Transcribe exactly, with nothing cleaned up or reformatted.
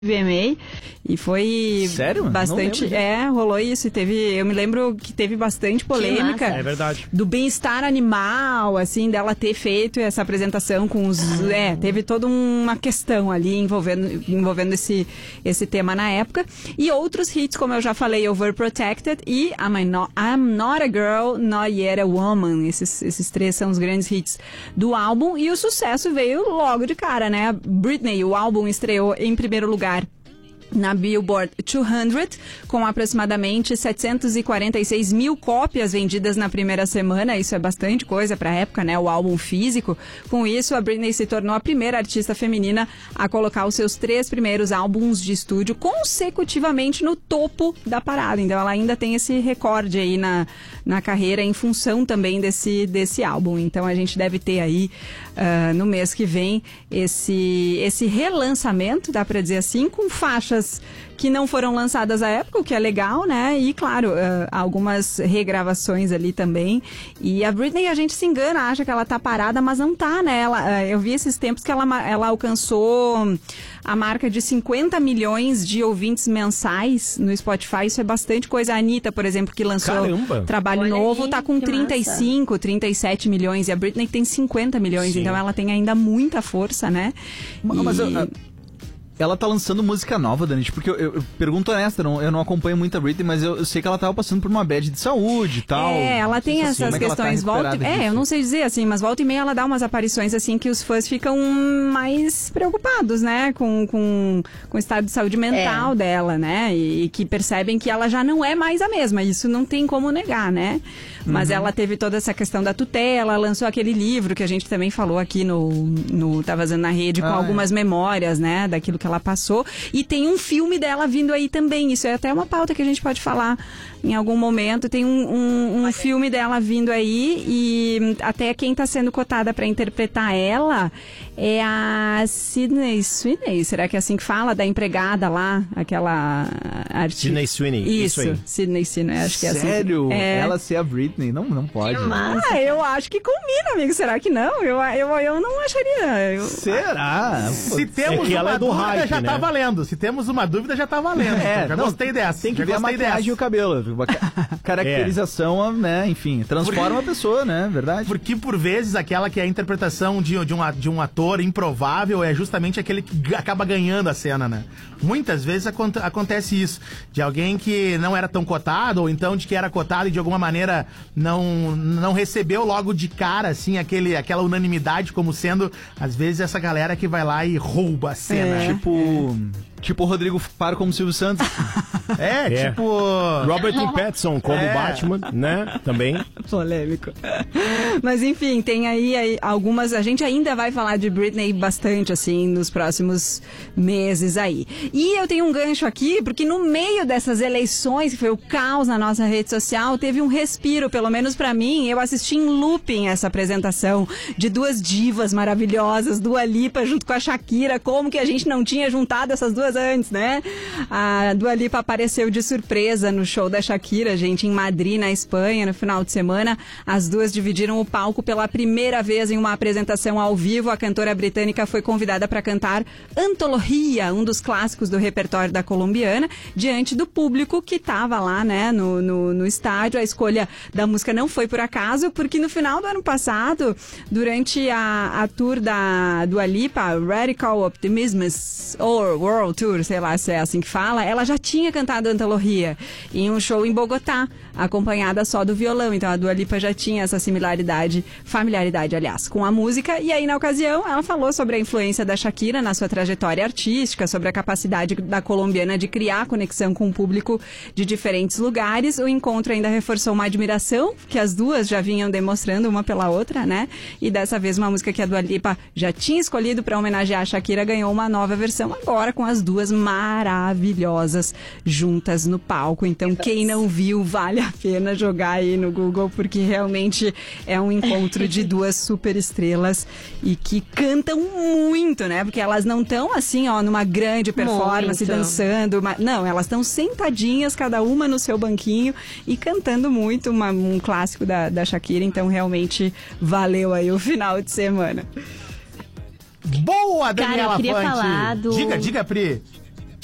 V M A e foi Sério? bastante, é, rolou isso e teve, eu me lembro que teve bastante polêmica. É verdade. Do bem-estar animal, assim, dela ter feito essa apresentação com os, é, teve toda uma questão ali envolvendo, envolvendo esse, esse tema na época. E outros hits, como eu já falei, Overprotected e I'm Not, I'm Not a Girl, Not Yet a Woman. Esses, esses três são os grandes hits do álbum e o sucesso veio logo de cara, né? Britney, o álbum estreou em primeiro lugar na Billboard duzentos, com aproximadamente setecentos e quarenta e seis mil cópias vendidas na primeira semana. Isso é bastante coisa para a época, né? O álbum físico. Com isso, a Britney se tornou a primeira artista feminina a colocar os seus três primeiros álbuns de estúdio consecutivamente no topo da parada. Então, ela ainda tem esse recorde aí na, na carreira em função também desse, desse álbum. Então, a gente deve ter aí, uh, no mês que vem, esse, esse relançamento, dá para dizer assim, com faixas que não foram lançadas à época, o que é legal, né? E, claro, uh, algumas regravações ali também. E a Britney, a gente se engana, acha que ela tá parada, mas não tá, né? Ela, uh, eu vi esses tempos que ela, ela alcançou a marca de cinquenta milhões de ouvintes mensais no Spotify. Isso é bastante coisa. A Anitta, por exemplo, que lançou Caramba. trabalho Olha novo, aí, tá com que trinta e cinco, trinta e sete milhões. E a Britney tem cinquenta milhões, Sim. então ela tem ainda muita força, né? Mas E- eu- eu- ela tá lançando música nova, Dani, porque eu, eu, eu pergunto honesta, não, eu não acompanho muito a Britney, mas eu, eu sei que ela tava passando por uma bad de saúde e tal. É, ela tem Não sei essas como é que ela tá questões. Volta, recuperada é, disso. eu não sei dizer assim, mas volta e meia ela dá umas aparições assim que os fãs ficam mais preocupados, né? Com, com, com o estado de saúde mental É. dela, né? E, e que percebem que ela já não é mais a mesma. Isso não tem como negar, né? Mas Uhum. ela teve toda essa questão da tutela, lançou aquele livro que a gente também falou aqui no, no Tá Vazando na Rede, com Ah, algumas é. memórias, né? Daquilo que ela passou. E tem um filme dela vindo aí também. Isso é até uma pauta que a gente pode falar em algum momento. Tem um, um, um filme dela vindo aí e até quem está sendo cotada para interpretar ela é a Sydney Sweeney. Será que é assim que fala? Da empregada lá, aquela artista. Sydney Sweeney, Isso, isso aí. Sydney Sweeney, acho que é assim. Sério? É. Ela ser a Britney? Não, não pode. Que massa. Ah, eu acho que combina, amigo. Será que não? Eu, eu, eu não acharia. Eu- Será? Se temos É que ela uma é do dúvida, hype, já né? tá valendo. Se temos uma dúvida, já tá valendo. É, Então, já não, gostei dessa. Tem que já ver a gostei maquiagem e dessa. o cabelo. A ca- caracterização, né? Enfim, transforma a pessoa, né? Verdade? Porque por vezes aquela que é a interpretação de, de, um, a- de um ator improvável é justamente aquele que g- acaba ganhando a cena, né? Muitas vezes aconte- acontece isso. De alguém que não era tão cotado, ou então de que era cotado e de alguma maneira não, não recebeu logo de cara, assim, aquele, aquela unanimidade como sendo, às vezes, essa galera que vai lá e rouba a cena. É. Tipo. Tipo o Rodrigo Faro como Silvio Santos. É, É. tipo... Robert Pattinson como É. Batman, né? Também. Polêmico. Mas enfim, tem aí, aí algumas. A gente ainda vai falar de Britney bastante, assim, nos próximos meses aí. E eu tenho um gancho aqui, porque no meio dessas eleições, que foi o caos na nossa rede social, teve um respiro, pelo menos pra mim. Eu assisti em looping essa apresentação de duas divas maravilhosas, Dua Lipa junto com a Shakira. Como que a gente não tinha juntado essas duas antes, né? A Dua Lipa apareceu de surpresa no show da Shakira, gente, em Madrid, na Espanha, no final de semana. As duas dividiram o palco pela primeira vez em uma apresentação ao vivo. A cantora britânica foi convidada para cantar Antologia, um dos clássicos do repertório da colombiana, diante do público que estava lá, né, no, no, no estádio. A escolha da música não foi por acaso, porque no final do ano passado, durante a, a tour da Dua Lipa, Radical Optimism, ou World Tour, sei lá se é assim que fala, ela já tinha cantado Antologia em um show em Bogotá, acompanhada só do violão. Então a Dua Lipa já tinha essa similaridade, familiaridade, aliás, com a música. E aí, na ocasião, ela falou sobre a influência da Shakira na sua trajetória artística, sobre a capacidade da colombiana de criar conexão com o público de diferentes lugares. O encontro ainda reforçou uma admiração que as duas já vinham demonstrando uma pela outra, né? E dessa vez uma música que a Dua Lipa já tinha escolhido para homenagear a Shakira ganhou uma nova versão agora com as duas maravilhosas juntas no palco. Então, quem não viu, vale a pena jogar aí no Google, porque realmente é um encontro de duas super estrelas e que cantam muito, né? Porque elas não estão assim, ó, numa grande performance, Muito. dançando. uma- Não, elas estão sentadinhas, cada uma no seu banquinho e cantando muito, uma- um clássico da, da Shakira. Então, realmente valeu aí o final de semana. Boa, Daniela Cara, eu queria Fante. falar do- Diga, diga, Pri.